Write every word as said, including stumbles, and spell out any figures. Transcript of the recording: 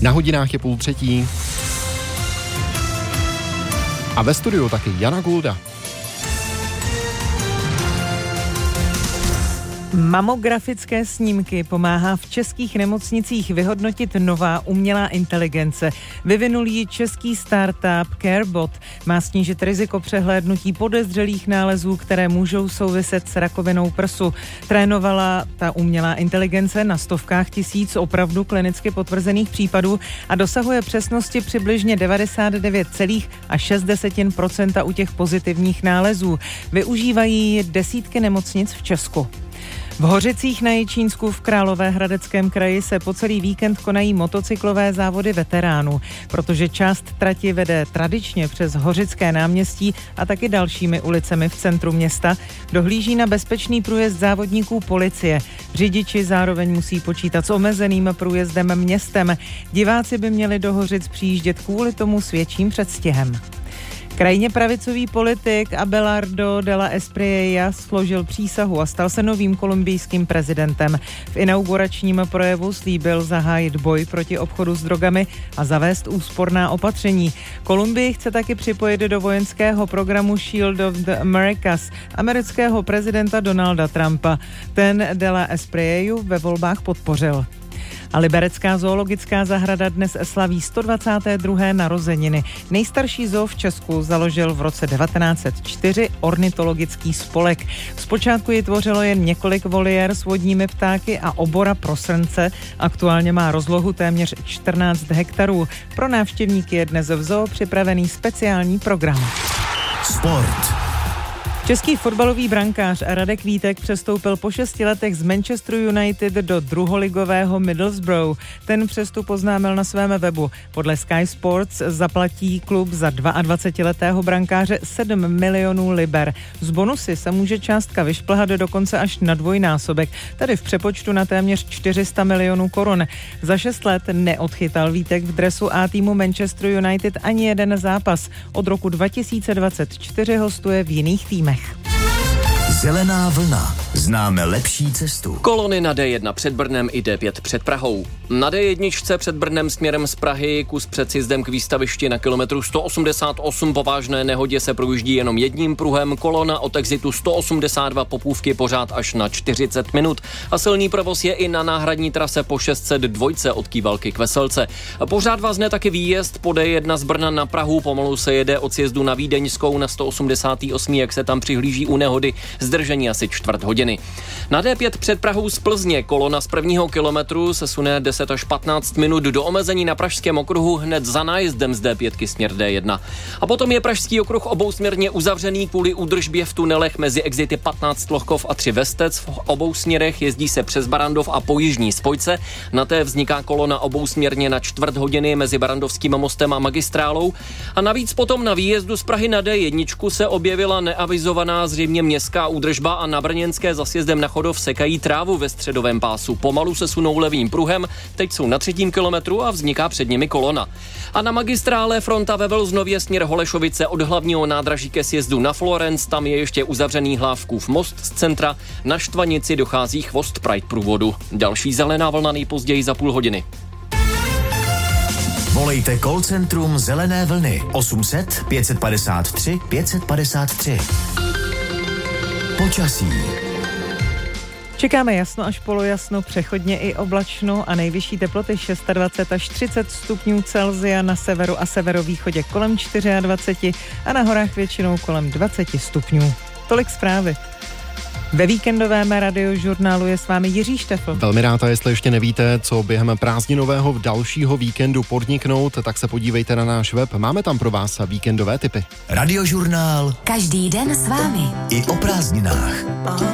Na hodinách je půl třetí. A ve studiu taky Jana Gulda. Mamografické snímky pomáhá v českých nemocnicích vyhodnotit nová umělá inteligence. Vyvinul ji český startup CareBot. Má snížit riziko přehlédnutí podezřelých nálezů, které můžou souviset s rakovinou prsu. Trénovala ta umělá inteligence na stovkách tisíc opravdu klinicky potvrzených případů a dosahuje přesnosti přibližně devadesát devět celá šest procenta u těch pozitivních nálezů. Využívají desítky nemocnic v Česku. V Hořicích na Jičínsku v Královéhradeckém kraji se po celý víkend konají motocyklové závody veteránů, protože část trati vede tradičně přes Hořické náměstí a taky dalšími ulicemi v centru města. Dohlíží na bezpečný průjezd závodníků policie. Řidiči zároveň musí počítat s omezeným průjezdem městem. Diváci by měli do Hořic přijíždět kvůli tomu s větším předstihem. Krajně pravicový politik Abelardo de la Espriella složil přísahu a stal se novým kolumbijským prezidentem. V inauguračním projevu slíbil zahájit boj proti obchodu s drogami a zavést úsporná opatření. Kolumbii chce taky připojit do vojenského programu Shield of the Americas amerického prezidenta Donalda Trumpa. Ten de la Espriellu ve volbách podpořil. A liberecká zoologická zahrada dnes slaví sto dvacáté druhé narozeniny. Nejstarší zoo v Česku založil v roce devatenáct set čtyři ornitologický spolek. Zpočátku ji tvořilo jen několik voliér s vodními ptáky a obora pro srnce. Aktuálně má rozlohu téměř čtrnáct hektarů. Pro návštěvníky je dnes v zoo připravený speciální program. Sport. Český fotbalový brankář Radek Vítek přestoupil po šesti letech z Manchester United do druholigového Middlesbrough. Ten přestup oznámil na svém webu. Podle Sky Sports zaplatí klub za dvacetiletého brankáře sedm milionů liber. Z bonusy se může částka vyšplhat dokonce až na dvojnásobek, tedy v přepočtu na téměř čtyři sta milionů korun. Za šest let neodchytal Vítek v dresu A týmu Manchester United ani jeden zápas. Od roku dva tisíce dvacet čtyři hostuje v jiných týmech. Zelená vlna. Známe lepší cestu. Kolony na D jedna před Brnem i D pět před Prahou. Na D jedna před Brnem směrem z Prahy kus před sjezdem k výstavišti na kilometru sto osmdesát osm po vážné nehodě se projíždí jenom jedním pruhem. Kolona od exitu sto osmdesát dva Popůvky pořád až na čtyřicet minut. A silný provoz je i na náhradní trase po šest set dva od Kývalky k Veselce. Pořád vázne taky výjezd po D jedna z Brna na Prahu. Pomalu se jede od sjezdu na Vídeňskou na sto osmdesát osm, jak se tam přihlíží u nehody. Zdržení asi čtvrt hodiny. Na D pět před Prahou z Plzně kolona z prvního kilometru se sune deset až patnáct minut do omezení na Pražském okruhu hned za nájezdem z D pět směr D jedna. A potom je Pražský okruh obousměrně uzavřený kvůli údržbě v tunelech mezi exity patnáct Lochkov a tři Vestec. V obou směrech jezdí se přes Barandov a po jižní spojce. Na té vzniká kolona obousměrně na čtvrt hodiny mezi Barandovským mostem a magistrálou. A navíc potom na výjezdu z Prahy na D jedna se objevila neavizovaná zřejmě městská údržba a na brněnské za sjezdem na Chodov sekají trávu ve středovém pásu. Pomalu se sunou levým pruhem, teď jsou na třetím kilometru a vzniká před nimi kolona. A na magistrále fronta ve Velznově směr Holešovice od hlavního nádraží ke sjezdu na Florenc, tam je ještě uzavřený Hlávkův most z centra, na Štvanici dochází chvost Pride průvodu. Další zelená vlna nejpozději za půl hodiny. Volejte call centrum Zelené vlny osm set pět padesát tři pět padesát tři. Počasí. Čekáme jasno až polojasno, přechodně i oblačno a nejvyšší teploty dvacet šest až třicet stupňů Celsia, na severu a severovýchodě kolem dvacet čtyři a na horách většinou kolem dvacet stupňů. Tolik zprávy. Ve víkendovém radiožurnálu je s vámi Jiří Štefl. Velmi rád, a jestli ještě nevíte, co během prázdninového dalšího víkendu podniknout, tak se podívejte na náš web. Máme tam pro vás víkendové tipy. Radiožurnál. Každý den s vámi. I o prázdninách.